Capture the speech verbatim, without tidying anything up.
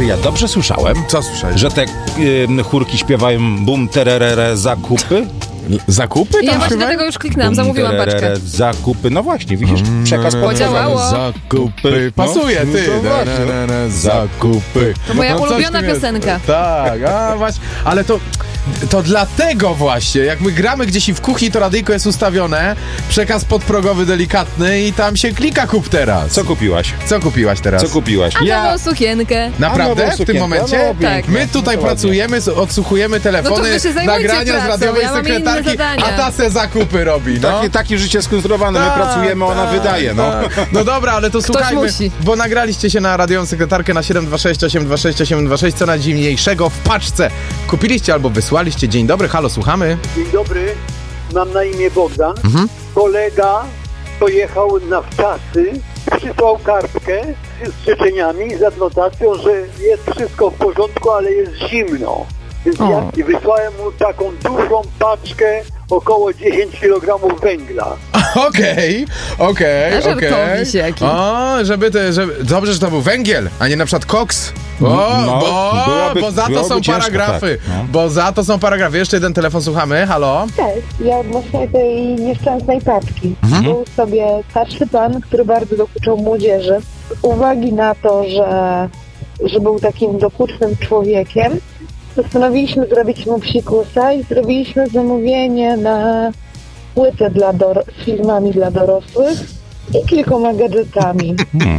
Czy ja dobrze słyszałem? Co słyszałeś? Że te y, chórki śpiewają bum, tererere, zakupy? Zakupy tam Ja właśnie śpiewają? dlatego już kliknęłam, Bum, zamówiłam paczkę. tererere, zakupy, no właśnie, widzisz, przekaz Mm, Podziałało. Zakupy. No. Pasuje, ty. No właśnie. Na, na, na, zakupy. To moja No coś ulubiona w tym jest. piosenka. Tak, a właśnie, ale to... To dlatego właśnie, jak my gramy gdzieś i w kuchni, to radyjko jest ustawione, przekaz podprogowy delikatny i tam się klika kup teraz. Co kupiłaś? Co kupiłaś teraz? Co kupiłaś? A nową sukienkę. Naprawdę? A, nową W tym sukienkę? momencie? No, tak. My tutaj No to pracujemy, z- odsłuchujemy No telefony, to wy się zajmujcie nagrania z pracą, radiowej ja mam inne sekretarki, zadania. a ta se zakupy robi, no. Takie, takie życie skonstruowane, my Tak, pracujemy, ona tak, wydaje, no. tak. No dobra, ale to słuchajmy, musi. bo nagraliście się na radiową sekretarkę na siedem dwa sześć osiem dwa sześć osiem dwa sześć, co najdziwniejszego w paczce kupiliście albo wysłaliście. Dzień dobry, halo, słuchamy. Dzień dobry, mam na imię Bogdan. Mhm. Kolega pojechał na wczasy, przysłał kartkę z życzeniami, z adnotacją, że jest wszystko w porządku, ale jest zimno. Więc O. ja wysłałem mu taką dużą paczkę, około dziesięć kilogramów węgla. Okej, okej, A żartowiś okej. jaki. O, żeby te, żeby... Dobrze, że to był węgiel, a nie na przykład koks. O, No, bo, byłaby- bo za to byłoby są ciężko, paragrafy. tak, no. Bo za to są paragrafy. Jeszcze jeden telefon, słuchamy. Halo? Cześć, ja odnośnie tej nieszczęsnej paczki. Mhm. Był sobie starszy pan, który bardzo dokuczał młodzieży. Z uwagi na to, że, że był takim dokucznym człowiekiem, postanowiliśmy zrobić mu psikusa i zrobiliśmy zamówienie na płytę dla dor- z filmami dla dorosłych i kilkoma gadżetami. Hmm.